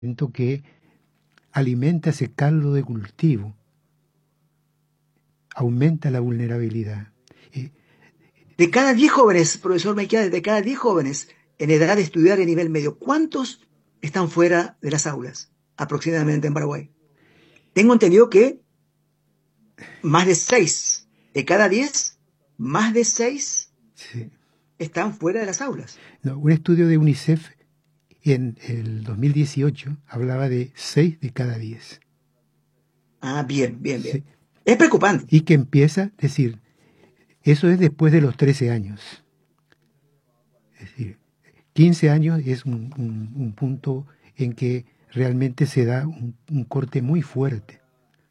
que alimenta ese caldo de cultivo, aumenta la vulnerabilidad. De cada 10 jóvenes, profesor Melquiades, de cada 10 jóvenes en edad de estudiar en nivel medio, ¿cuántos están fuera de las aulas aproximadamente en Paraguay? Tengo entendido que más de 6 de cada 10, más de 6 Sí. están fuera de las aulas. No, un estudio de UNICEF en el 2018 hablaba de 6 de cada 10. Ah, bien, bien, bien. Sí. Es preocupante. Y que empieza, es decir, eso es después de los 13 años. Es decir, 15 años es un punto en que realmente se da un corte muy fuerte.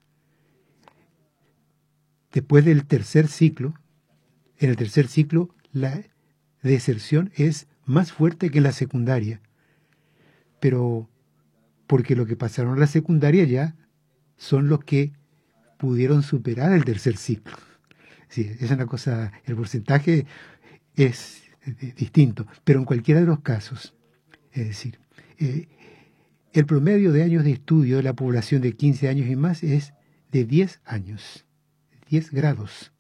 Después del tercer ciclo, en el tercer ciclo, la deserción es más fuerte que en la secundaria. Pero porque lo que pasaron a la secundaria ya son los que pudieron superar el tercer ciclo. Sí, es una cosa, el porcentaje es distinto, pero en cualquiera de los casos, es decir, el promedio de años de estudio de la población de 15 años y más es de 10 años, 10 grados,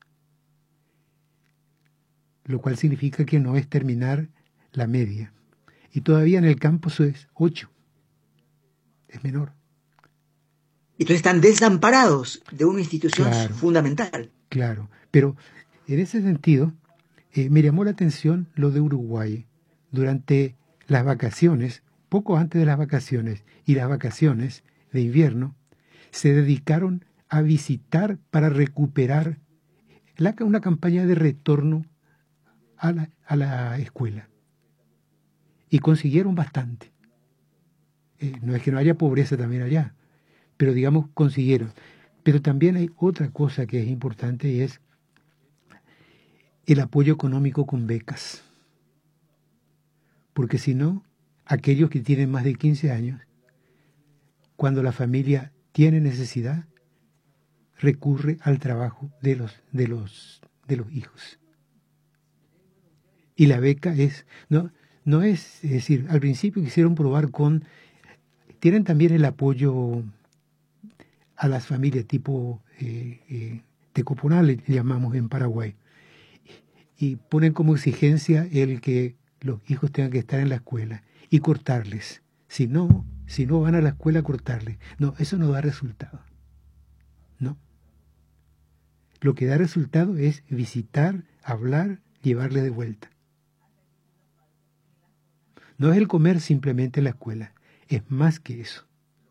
lo cual significa que no es terminar la media. Y todavía en el campus es 8, es menor. Entonces están desamparados de una institución fundamental. Claro, pero en ese sentido, me llamó la atención lo de Uruguay. Durante las vacaciones, poco antes de las vacaciones y las vacaciones de invierno, se dedicaron a visitar para recuperar una campaña de retorno a la escuela. Y consiguieron bastante. No es que no haya pobreza también allá, pero digamos consiguieron. Pero también hay otra cosa que es importante y es el apoyo económico con becas. Porque si no, aquellos que tienen más de 15 años, cuando la familia tiene necesidad, recurre al trabajo de los hijos. Y la beca no es decir, al principio quisieron probar tienen también el apoyo a las familias tipo tecoponal, le llamamos en Paraguay, y ponen como exigencia el que los hijos tengan que estar en la escuela y cortarles. Si no van a la escuela, cortarles. No, eso no da resultado. No. Lo que da resultado es visitar, hablar, llevarle de vuelta. No es el comer simplemente en la escuela, es más que eso.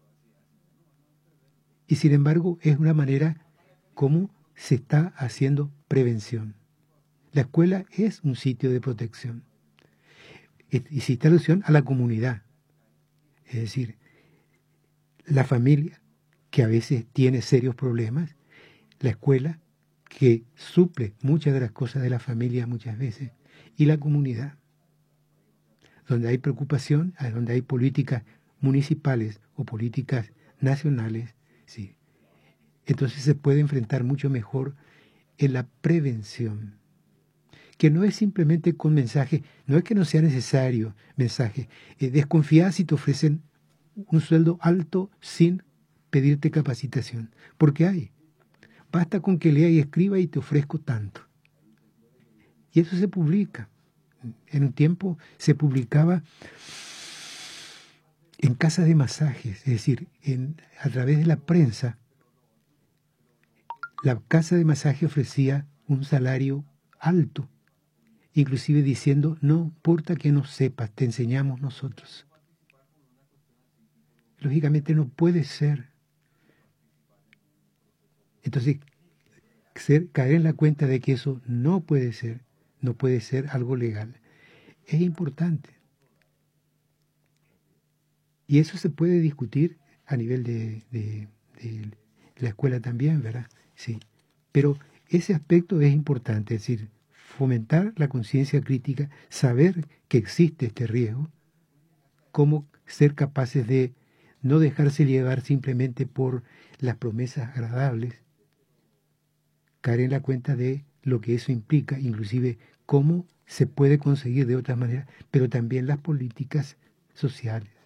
Y sin embargo, es una manera como se está haciendo prevención. La escuela es un sitio de protección. Y se está alusión a la comunidad. Es decir, la familia, que a veces tiene serios problemas, la escuela, que suple muchas de las cosas de la familia muchas veces, y la comunidad, donde hay preocupación, donde hay políticas municipales o políticas nacionales, sí. Entonces se puede enfrentar mucho mejor en la prevención, que no es simplemente con mensajes, no es que no sea necesario mensajes. Desconfía si te ofrecen un sueldo alto sin pedirte capacitación, porque hay. Basta con que lea y escriba y te ofrezco tanto. Y eso se publica. En un tiempo se publicaba en casas de masajes, es decir, a través de la prensa. La casa de masaje ofrecía un salario alto, inclusive diciendo, no importa que no sepas, te enseñamos nosotros. Lógicamente no puede ser. Entonces, caer en la cuenta de que eso no puede ser algo legal, es importante. Y eso se puede discutir a nivel de la escuela también, ¿verdad? Sí. Pero ese aspecto es importante, es decir, fomentar la conciencia crítica, saber que existe este riesgo, cómo ser capaces de no dejarse llevar simplemente por las promesas agradables, caer en la cuenta de lo que eso implica, inclusive cómo se puede conseguir de otras maneras, pero también las políticas sociales,